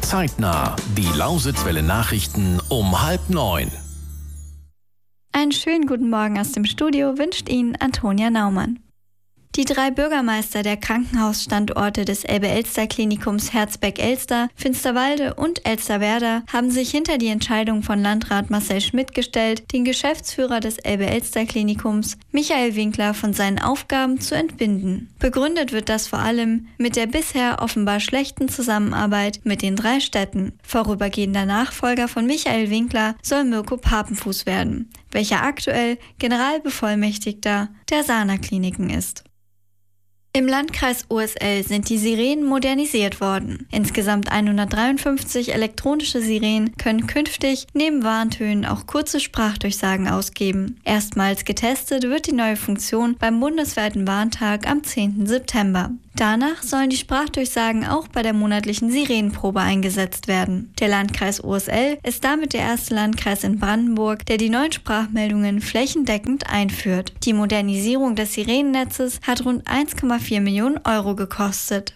Zeitnah, die Lausitzwelle Nachrichten um 8:30. Einen schönen guten Morgen aus dem Studio wünscht Ihnen Antonia Naumann. Die 3 Bürgermeister der Krankenhausstandorte des Elbe-Elster-Klinikums Herzberg-Elster, Finsterwalde und Elsterwerda haben sich hinter die Entscheidung von Landrat Marcel Schmidt gestellt, den Geschäftsführer des Elbe-Elster-Klinikums, Michael Winkler, von seinen Aufgaben zu entbinden. Begründet wird das vor allem mit der bisher offenbar schlechten Zusammenarbeit mit den 3 Städten. Vorübergehender Nachfolger von Michael Winkler soll Mirko Papenfuß werden, welcher aktuell Generalbevollmächtigter der Sana-Kliniken ist. Im Landkreis Oesel sind die Sirenen modernisiert worden. Insgesamt 153 elektronische Sirenen können künftig neben Warntönen auch kurze Sprachdurchsagen ausgeben. Erstmals getestet wird die neue Funktion beim bundesweiten Warntag am 10. September. Danach sollen die Sprachdurchsagen auch bei der monatlichen Sirenenprobe eingesetzt werden. Der Landkreis Oesel ist damit der erste Landkreis in Brandenburg, der die neuen Sprachmeldungen flächendeckend einführt. Die Modernisierung des Sirenennetzes hat rund 1,4 Millionen Euro gekostet.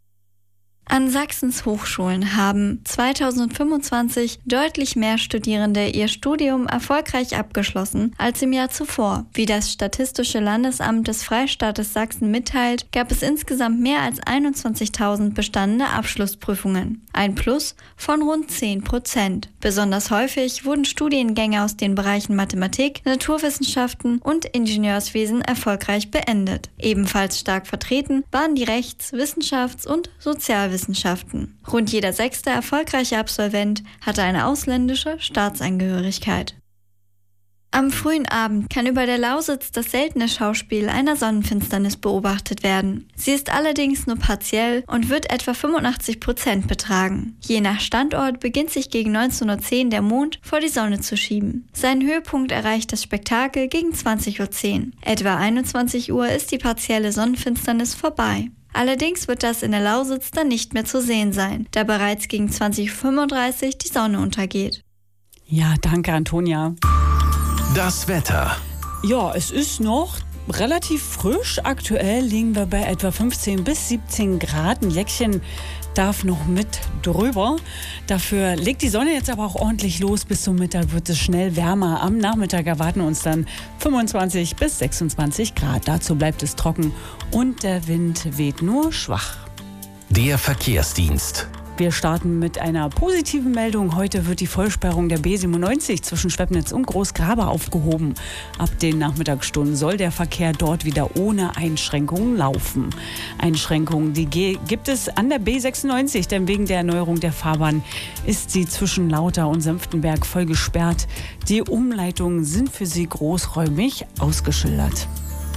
An Sachsens Hochschulen haben 2025 deutlich mehr Studierende ihr Studium erfolgreich abgeschlossen als im Jahr zuvor. Wie das Statistische Landesamt des Freistaates Sachsen mitteilt, gab es insgesamt mehr als 21.000 bestandene Abschlussprüfungen. Ein Plus von rund 10%. Besonders häufig wurden Studiengänge aus den Bereichen Mathematik, Naturwissenschaften und Ingenieurswesen erfolgreich beendet. Ebenfalls stark vertreten waren die Rechts-, Wissenschafts- und Sozialwissenschaften. Rund jeder 6. erfolgreiche Absolvent hatte eine ausländische Staatsangehörigkeit. Am frühen Abend kann über der Lausitz das seltene Schauspiel einer Sonnenfinsternis beobachtet werden. Sie ist allerdings nur partiell und wird etwa 85% betragen. Je nach Standort beginnt sich gegen 19:10 Uhr der Mond vor die Sonne zu schieben. Seinen Höhepunkt erreicht das Spektakel gegen 20:10 Uhr. Etwa 21 Uhr ist die partielle Sonnenfinsternis vorbei. Allerdings wird das in der Lausitz dann nicht mehr zu sehen sein, da bereits gegen 20:35 Uhr die Sonne untergeht. Ja, danke, Antonia. Das Wetter. Ja, es ist noch relativ frisch. Aktuell liegen wir bei etwa 15 bis 17 Grad. Ein Jäckchen darf noch mit drüber. Dafür legt die Sonne jetzt aber auch ordentlich los. Bis zum Mittag wird es schnell wärmer. Am Nachmittag erwarten uns dann 25 bis 26 Grad. Dazu bleibt es trocken und der Wind weht nur schwach. Der Verkehrsdienst. Wir starten mit einer positiven Meldung. Heute wird die Vollsperrung der B97 zwischen Schwebnitz und Großgrabe aufgehoben. Ab den Nachmittagsstunden soll der Verkehr dort wieder ohne Einschränkungen laufen. Einschränkungen, die gibt es an der B96, denn wegen der Erneuerung der Fahrbahn ist sie zwischen Lauter und Senftenberg voll gesperrt. Die Umleitungen sind für sie großräumig ausgeschildert.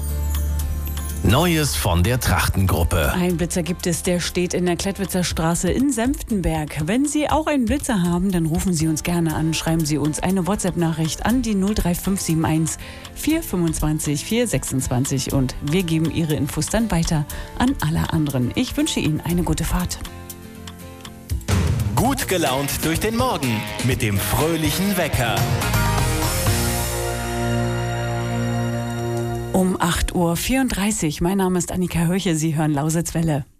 Neues von der Trachtengruppe. Ein Blitzer gibt es, der steht in der Klettwitzer Straße in Senftenberg. Wenn Sie auch einen Blitzer haben, dann rufen Sie uns gerne an. Schreiben Sie uns eine WhatsApp-Nachricht an die 03571 425 426 und wir geben Ihre Infos dann weiter an alle anderen. Ich wünsche Ihnen eine gute Fahrt. Gut gelaunt durch den Morgen mit dem fröhlichen Wecker. Um 8:34 Uhr. Mein Name ist Annika Hörche. Sie hören Lausitzwelle.